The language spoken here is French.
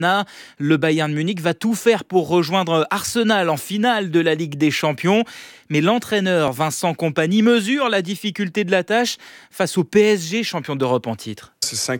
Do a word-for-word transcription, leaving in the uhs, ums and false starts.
Le Bayern Munich va tout faire pour rejoindre Arsenal en finale de la Ligue des Champions. Mais l'entraîneur Vincent Kompany mesure la difficulté de la tâche face au P S G, champion d'Europe en titre. C'est cinq